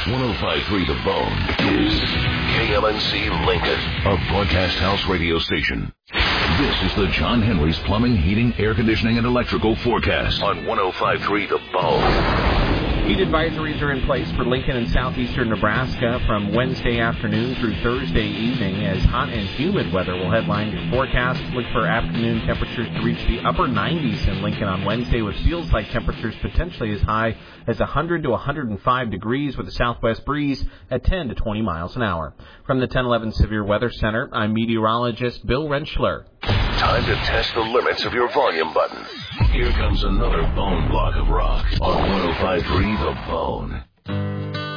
105.3 The Bone is KLNC Lincoln, a broadcast house radio station. This is the John Henry's Plumbing, Heating, Air Conditioning, and Electrical forecast on 105.3 The Bone. Heat advisories are in place for Lincoln and southeastern Nebraska from Wednesday afternoon through Thursday evening, as hot and humid weather will headline your forecast. Look for afternoon temperatures to reach the upper 90s in Lincoln on Wednesday, with feels-like temperatures potentially as high as 100 to 105 degrees with a southwest breeze at 10 to 20 miles an hour. From the 1011 Severe Weather Center, I'm meteorologist Bill Rentschler. Time to test the limits of your volume button. Here comes another bone block of rock on 105.3 The Bone.